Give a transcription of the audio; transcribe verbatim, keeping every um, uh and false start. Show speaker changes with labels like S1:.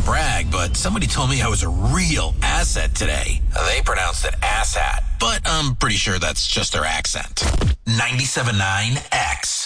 S1: brag, but somebody told me I was a real asset today. They pronounced it asshat, but I'm pretty sure that's just their accent. ninety-seven point nine X.